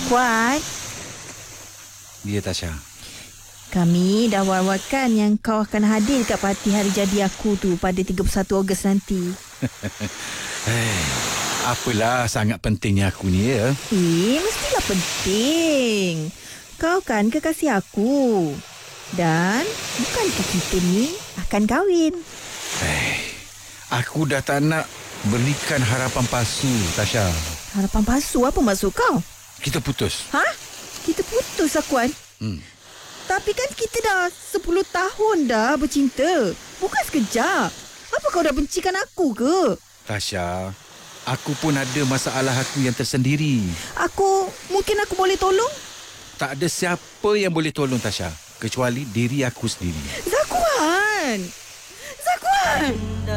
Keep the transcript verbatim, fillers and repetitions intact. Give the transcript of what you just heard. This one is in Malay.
Kuat, Dia Tasha. kami dah war-warkan yang kau akan hadir kat parti hari jadi aku tu pada tiga puluh satu Ogos nanti. Eh, apalah sangat pentingnya aku ni ya. Eh, mestilah penting. Kau kan kekasih aku. Dan bukankah kita ni akan kahwin? Eh, aku dah tak nak berikan harapan palsu, Tasha. Harapan palsu apa maksud kau? Kita putus. Ha? Kita putus, Akuan? Hmm. Tapi kan kita dah sepuluh tahun dah bercinta. Bukan sekejap. Apa kau dah bencikan aku ke? Tasha, aku pun ada masalah aku yang tersendiri. Aku, mungkin aku boleh tolong? Tak ada siapa yang boleh tolong Tasha kecuali diri aku sendiri. Zakuan! Zakuan!